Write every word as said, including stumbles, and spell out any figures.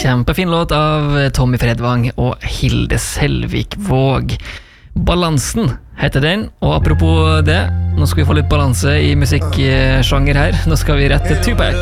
Kjempefin låt av Tommy Fredvang og Hilde Selvik Våg. Balansen heter den, og apropos det, nå skal vi få litt balanse i musikksjanger her. Nå skal vi rette Tupac.